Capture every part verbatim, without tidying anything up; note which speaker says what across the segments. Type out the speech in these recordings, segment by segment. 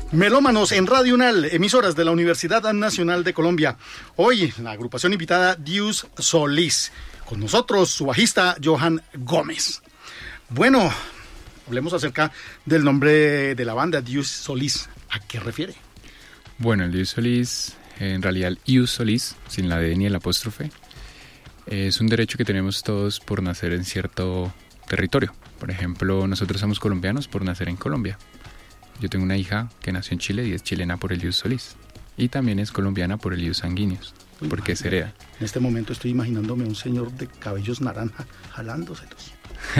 Speaker 1: Melómanos en Radio Unal, emisoras de la Universidad Nacional de Colombia. Hoy, la agrupación invitada Dius Solís. Con nosotros, su bajista Johan Gómez. Bueno, hablemos acerca del nombre de la banda, Dius Solís. ¿A qué refiere?
Speaker 2: Bueno, el Dius Solís, en realidad el Ius Solís, sin la D ni el apóstrofe, es un derecho que tenemos todos por nacer en cierto territorio. Por ejemplo, nosotros somos colombianos por nacer en Colombia. Yo tengo una hija que nació en Chile y es chilena por el Ius Solís. Y también es colombiana por el Ius Sanguíneos, porque es hereda.
Speaker 1: En este momento estoy imaginándome un señor de cabellos naranja jalándoselos.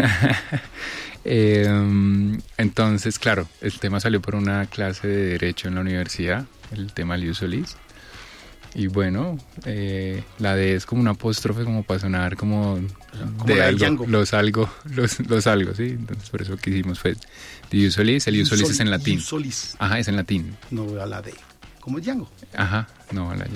Speaker 2: eh, entonces, claro, el tema salió por una clase de Derecho en la universidad, el tema del Ius Solís. Y bueno, eh, la D es como un apóstrofe, como para sonar como, como de algo, Django. los algo, los, los algo, ¿sí? Entonces por eso que hicimos fue Dius Solís, el Ius Solís es en latín.
Speaker 1: Ius Solís.
Speaker 2: Ajá, es en latín.
Speaker 1: No a la D, como es Django.
Speaker 2: Ajá, no a la D.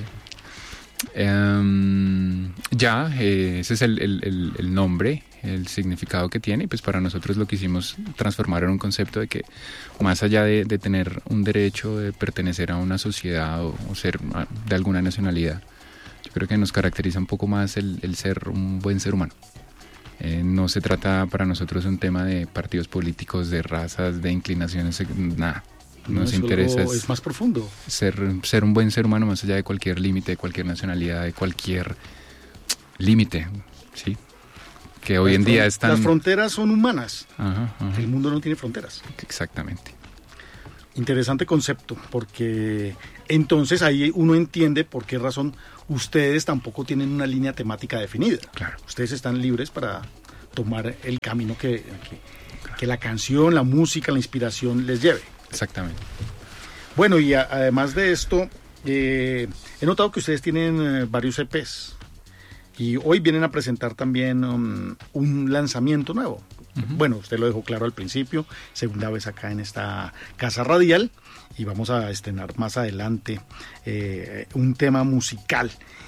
Speaker 2: Um, ya, eh, ese es el, el, el, el nombre, el significado que tiene, y pues para nosotros lo quisimos transformar en un concepto de que más allá de, de tener un derecho de pertenecer a una sociedad o, o ser de alguna nacionalidad, yo creo que nos caracteriza un poco más el, el ser un buen ser humano. Eh, no se trata para nosotros un tema de partidos políticos, de razas, de inclinaciones, nada. Nos
Speaker 1: no,
Speaker 2: interesa
Speaker 1: es, es más profundo.
Speaker 2: Ser, ser un buen ser humano más allá de cualquier límite, de cualquier nacionalidad, de cualquier límite, ¿sí? Que hoy
Speaker 1: las
Speaker 2: en día están...
Speaker 1: Las fronteras son humanas.
Speaker 2: Ajá, ajá.
Speaker 1: El mundo no tiene fronteras.
Speaker 2: Exactamente.
Speaker 1: Interesante concepto, porque entonces ahí uno entiende por qué razón ustedes tampoco tienen una línea temática definida.
Speaker 2: Claro.
Speaker 1: Ustedes están libres para tomar el camino que, que, que la canción, la música, la inspiración les lleve.
Speaker 2: Exactamente.
Speaker 1: Bueno, y a, además de esto, eh, he notado que ustedes tienen eh, varios E Pes y hoy vienen a presentar también um, un lanzamiento nuevo. Uh-huh. Bueno, usted lo dejó claro al principio, segunda vez acá en esta casa radial, y vamos a estrenar más adelante eh, un tema musical.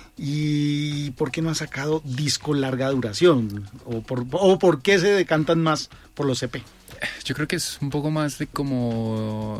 Speaker 1: ¿Y por qué no han sacado disco larga duración? ¿O por, o por qué se decantan más por los E P?
Speaker 2: Yo creo que es un poco más de cómo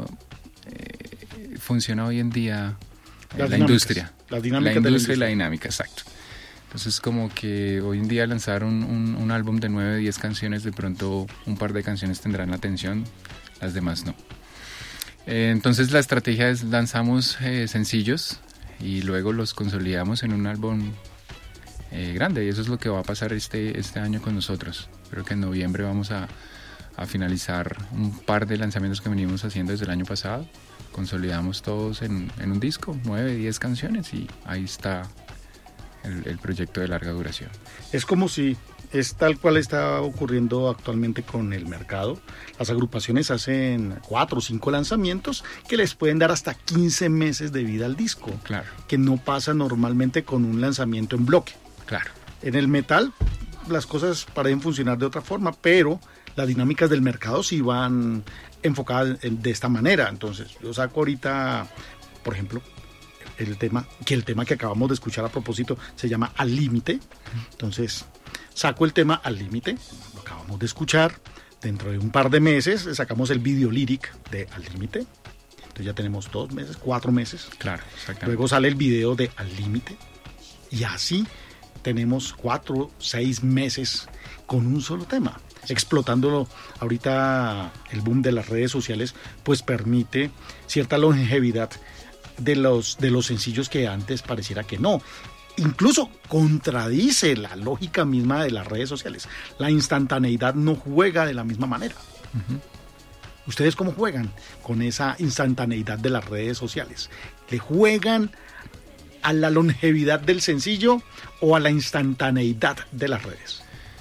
Speaker 2: eh, funciona hoy en día eh, la industria.
Speaker 1: La dinámica
Speaker 2: la industria
Speaker 1: de la industria
Speaker 2: y la dinámica, exacto. Entonces como que hoy en día lanzar un, un, un álbum de nueve, diez canciones, de pronto un par de canciones tendrán la atención, las demás no. Eh, entonces la estrategia es lanzamos eh, sencillos y luego los consolidamos en un álbum eh, grande, y eso es lo que va a pasar este, este año con nosotros. Creo que en noviembre vamos a, a finalizar un par de lanzamientos que venimos haciendo desde el año pasado. Consolidamos todos en, en un disco, nueve, diez canciones, y ahí está el, el proyecto de larga duración.
Speaker 1: Es como si es tal cual está ocurriendo actualmente con el mercado. Las agrupaciones hacen cuatro o cinco lanzamientos que les pueden dar hasta quince meses de vida al disco.
Speaker 2: Claro.
Speaker 1: Que no pasa normalmente con un lanzamiento en bloque.
Speaker 2: Claro.
Speaker 1: En el metal las cosas parecen funcionar de otra forma, pero las dinámicas del mercado sí van enfocadas de esta manera. Entonces yo saco ahorita, por ejemplo, el tema, que el tema que acabamos de escuchar a propósito se llama Al Límite. Entonces saco el tema Al Límite, lo acabamos de escuchar. Dentro de un par de meses sacamos el video lyric de Al Límite. Entonces ya tenemos dos meses, cuatro meses.
Speaker 2: Claro, exactamente.
Speaker 1: Luego sale el video de Al Límite. Y así tenemos cuatro, seis meses con un solo tema. Explotándolo. Ahorita el boom de las redes sociales pues permite cierta longevidad de los, de los sencillos que antes pareciera que no. Incluso contradice la lógica misma de las redes sociales. La instantaneidad no juega de la misma manera. Uh-huh. ¿Ustedes cómo juegan con esa instantaneidad de las redes sociales? ¿Le juegan a la longevidad del sencillo o a la instantaneidad de las redes?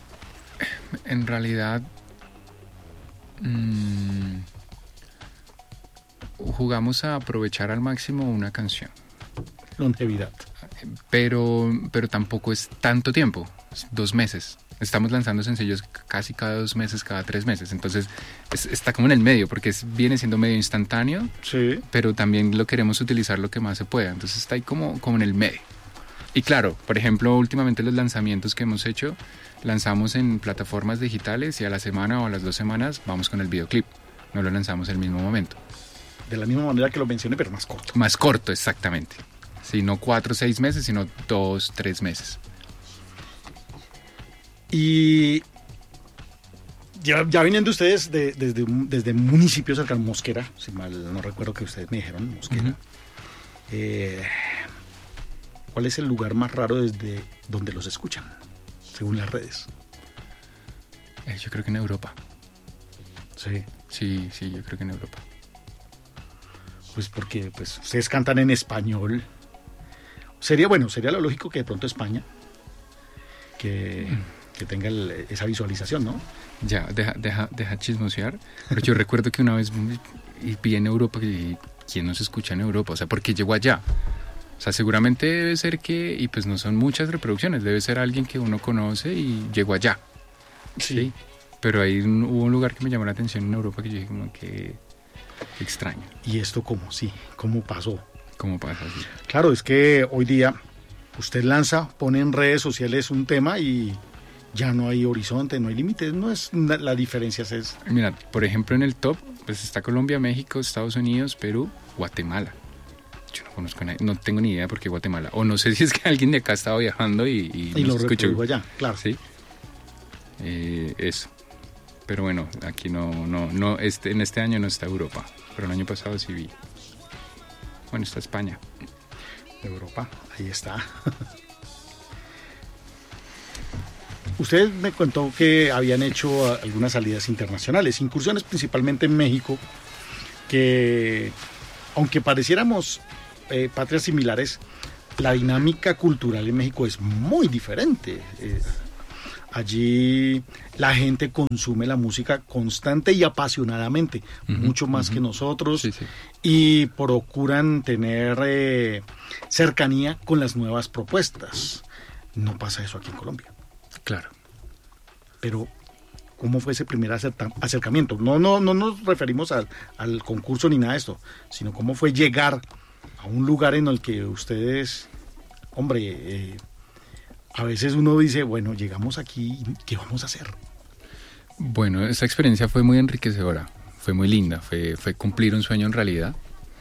Speaker 2: En realidad mmm, jugamos a aprovechar al máximo una canción.
Speaker 1: Longevidad.
Speaker 2: Pero, pero tampoco es tanto tiempo, es dos meses. Estamos lanzando sencillos casi cada dos meses, cada tres meses. Entonces es, está como en el medio, porque es, viene siendo medio instantáneo,
Speaker 1: sí,
Speaker 2: pero también lo queremos utilizar lo que más se pueda. Entonces está ahí como, como en el medio. Y claro, por ejemplo, últimamente los lanzamientos que hemos hecho, lanzamos en plataformas digitales y a la semana o a las dos semanas vamos con el videoclip. No lo lanzamos en el mismo momento.
Speaker 1: de la misma manera que lo mencioné, pero más corto.
Speaker 2: Más corto, exactamente. Sí, no cuatro o seis meses, sino dos, tres meses.
Speaker 1: Y ya, ya viniendo ustedes de, desde, desde municipios cercanos, Mosquera, si mal no recuerdo que ustedes me dijeron, Mosquera. Uh-huh. eh, ¿Cuál es el lugar más raro desde donde los escuchan, según las redes?
Speaker 2: Eh, yo creo que en Europa.
Speaker 1: Sí.
Speaker 2: Sí, sí, yo creo que en Europa.
Speaker 1: Pues porque pues, ustedes cantan en español. Sería, bueno, sería lo lógico que de pronto España, que, que tenga el, esa visualización, ¿no?
Speaker 2: Ya, deja, deja, deja chismosear. Pero yo recuerdo que una vez vi en Europa, que ¿quién nos escucha en Europa? O sea, ¿por qué llegó allá? O sea, seguramente debe ser que, y pues no son muchas reproducciones, debe ser alguien que uno conoce y llegó allá.
Speaker 1: Sí.
Speaker 2: ¿Sí? Pero ahí un, hubo un lugar que me llamó la atención en Europa que yo dije como que extraño.
Speaker 1: ¿Y esto cómo? Sí, ¿cómo pasó?
Speaker 2: ¿Cómo pasa así?
Speaker 1: Claro, es que hoy día usted lanza, pone en redes sociales un tema y ya no hay horizonte, no hay límites, no es la diferencia es esa.
Speaker 2: Mira, por ejemplo en el top pues está Colombia, México, Estados Unidos, Perú, Guatemala. Yo no conozco a nadie, no tengo ni idea por qué Guatemala. O no sé si es que alguien de acá estaba viajando y, y,
Speaker 1: y lo reprodujo allá, claro.
Speaker 2: Sí. Eh, eso. Pero bueno, aquí no, no, no, este, en este año no está Europa, pero el año pasado sí vi. Bueno, está España.
Speaker 1: Europa, ahí está. Usted me contó que habían hecho algunas salidas internacionales, incursiones principalmente en México, que aunque pareciéramos eh, patrias similares, la dinámica cultural en México es muy diferente. Eh, Allí la gente consume la música constante y apasionadamente, uh-huh, mucho más uh-huh. que nosotros,
Speaker 2: sí, sí.
Speaker 1: Y procuran tener eh, cercanía con las nuevas propuestas. No pasa eso aquí en Colombia.
Speaker 2: Claro.
Speaker 1: Pero, ¿cómo fue ese primer acerta- acercamiento? No, no, no nos referimos al, al concurso ni nada de esto, sino cómo fue llegar a un lugar en el que ustedes, hombre... Eh, a veces uno dice, bueno, llegamos aquí, ¿qué vamos a hacer?
Speaker 2: Bueno, esa experiencia fue muy enriquecedora, fue muy linda, fue, fue cumplir un sueño en realidad.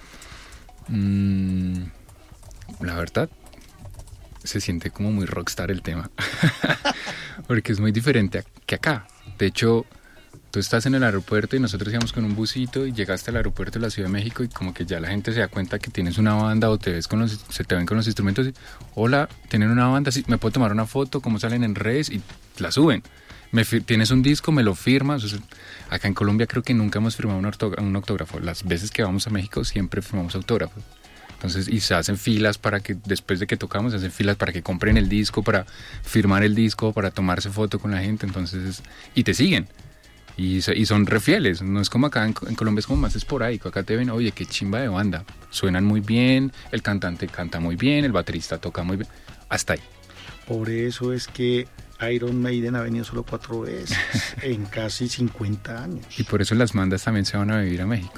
Speaker 2: Mm, la verdad, se siente como muy rockstar el tema, porque es muy diferente que acá. De hecho, tú estás en el aeropuerto y nosotros íbamos con un busito y llegaste al aeropuerto de la Ciudad de México y como que ya la gente se da cuenta que tienes una banda o te ves con los, se te ven con los instrumentos y, hola, ¿tienen una banda? Sí, ¿me puedo tomar una foto? ¿Cómo salen en redes? Y la suben. Me, ¿Tienes un disco? ¿Me lo firmas? O sea, acá en Colombia creo que nunca hemos firmado un, ortog- un autógrafo. Las veces que vamos a México siempre firmamos autógrafos. Entonces, y se hacen filas para que, después de que tocamos, se hacen filas para que compren el disco, para firmar el disco, para tomarse foto con la gente. Entonces, y te siguen. Y, y son re fieles, no es como acá en, en Colombia, es como más esporádico. Acá te ven, oye, qué chimba de banda, suenan muy bien, el cantante canta muy bien, el baterista toca muy bien, hasta ahí.
Speaker 1: Por eso es que Iron Maiden ha venido solo cuatro veces en casi cincuenta años.
Speaker 2: Y por eso las bandas también se van a vivir a México.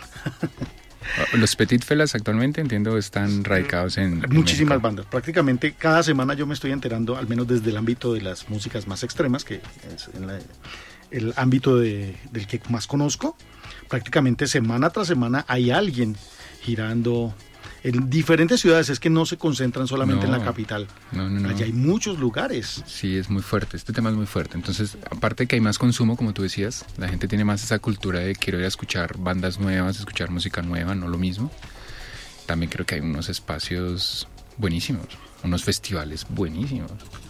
Speaker 2: Los Petit Felas actualmente, entiendo, están radicados en
Speaker 1: muchísimas
Speaker 2: en
Speaker 1: bandas. Prácticamente cada semana yo me estoy enterando, al menos desde el ámbito de las músicas más extremas, que es en la... el ámbito de, del que más conozco, prácticamente semana tras semana hay alguien girando en diferentes ciudades, es que no se concentran solamente
Speaker 2: no,
Speaker 1: en la capital,
Speaker 2: no, no, no.
Speaker 1: Allá hay muchos lugares.
Speaker 2: Sí, es muy fuerte, este tema es muy fuerte, entonces aparte de que hay más consumo, como tú decías, la gente tiene más esa cultura de quiero ir a escuchar bandas nuevas, escuchar música nueva, no lo mismo. También creo que hay unos espacios buenísimos, unos festivales buenísimos.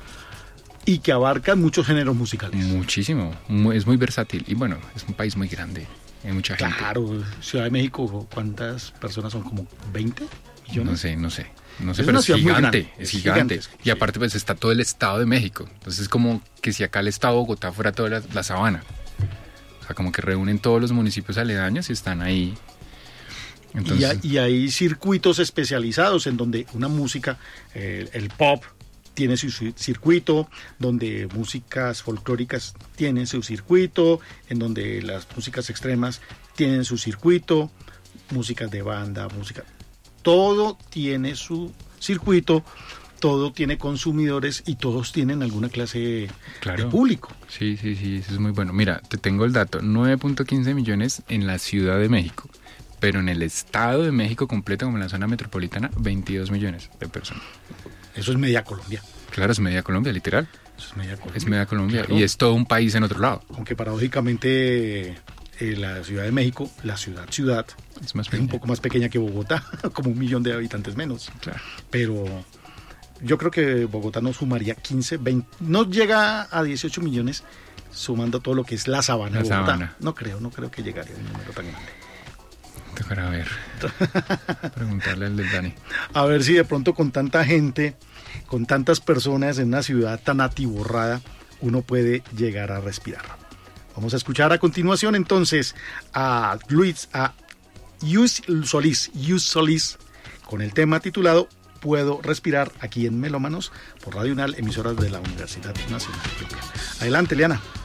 Speaker 1: Y que abarcan muchos géneros musicales.
Speaker 2: Muchísimo, es muy versátil y bueno, es un país muy grande, hay mucha gente.
Speaker 1: Claro, Ciudad de México, ¿cuántas personas son? ¿Como veinte millones?
Speaker 2: No sé, no sé, no sé,
Speaker 1: es
Speaker 2: pero
Speaker 1: es
Speaker 2: gigante, es gigante.
Speaker 1: gigante.
Speaker 2: Y aparte pues está todo el estado de México, entonces es como que si acá el estado de Bogotá fuera toda la, la sabana. O sea, como que reúnen todos los municipios aledaños y están ahí. Entonces...
Speaker 1: Y, y hay circuitos especializados en donde una música, eh, el pop, tiene su circuito, donde músicas folclóricas tienen su circuito, en donde las músicas extremas tienen su circuito, músicas de banda, música, todo tiene su circuito, todo tiene consumidores y todos tienen alguna clase
Speaker 2: claro.
Speaker 1: de público.
Speaker 2: Sí, sí, sí, eso es muy bueno. Mira, te tengo el dato, nueve punto quince millones en la Ciudad de México, pero en el Estado de México completo, como en la zona metropolitana, veintidós millones de personas.
Speaker 1: Eso es media Colombia.
Speaker 2: Claro, es media Colombia, literal.
Speaker 1: Eso es media Colombia.
Speaker 2: Es media Colombia,
Speaker 1: claro.
Speaker 2: Y es todo un país en otro lado.
Speaker 1: Aunque paradójicamente eh, la Ciudad de México, la ciudad ciudad,
Speaker 2: Es más
Speaker 1: es un poco más pequeña que Bogotá, como un millón de habitantes menos.
Speaker 2: Claro.
Speaker 1: Pero yo creo que Bogotá no sumaría quince, veinte, no llega a dieciocho millones sumando todo lo que es la sabana
Speaker 2: La
Speaker 1: de Bogotá.
Speaker 2: sabana.
Speaker 1: No creo, no creo que llegaría a un número tan grande.
Speaker 2: Tocará ver. Preguntarle al del Dani.
Speaker 1: A ver si de pronto con tanta gente, con tantas personas en una ciudad tan atiborrada, uno puede llegar a respirar. Vamos a escuchar a continuación entonces a Luis, a Yus Solís, Yus Solís, con el tema titulado Puedo Respirar, aquí en Melómanos, por Radio Unal, emisoras de la Universidad Nacional de Antioquia. Adelante, Liana.